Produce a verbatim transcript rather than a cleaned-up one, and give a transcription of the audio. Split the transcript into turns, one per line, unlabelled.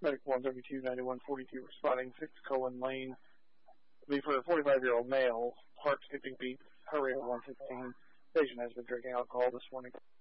Medic one thirty-two ninety-one forty-two responding, six Cohen Lane. Be for a forty-five-year-old male, heart skipping beats, hurry at one sixteen. Patient has been drinking alcohol this morning.